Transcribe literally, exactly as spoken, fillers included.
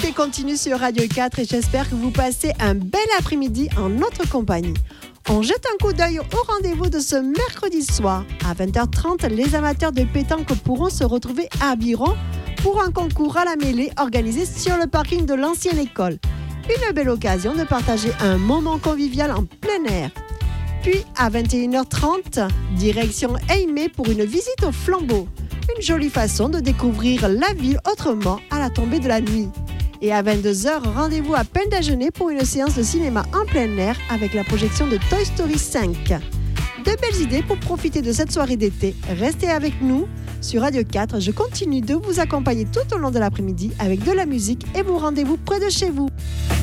L'été continue sur Radio quatre et j'espère que vous passez un bel après-midi en notre compagnie. On jette un coup d'œil au rendez-vous de ce mercredi soir. À vingt heures trente, les amateurs de pétanque pourront se retrouver à Biron pour un concours à la mêlée organisé sur le parking de l'ancienne école. Une belle occasion de partager un moment convivial en plein air. Puis à vingt et une heures trente, direction Aimé pour une visite au flambeau. Une jolie façon de découvrir la ville autrement à la tombée de la nuit. Et à vingt-deux heures, rendez-vous à Pendagenet pour une séance de cinéma en plein air avec la projection de Toy Story cinq. De belles idées pour profiter de cette soirée d'été. Restez avec nous sur Radio quatre. Je continue de vous accompagner tout au long de l'après-midi avec de la musique et vos rendez-vous près de chez vous.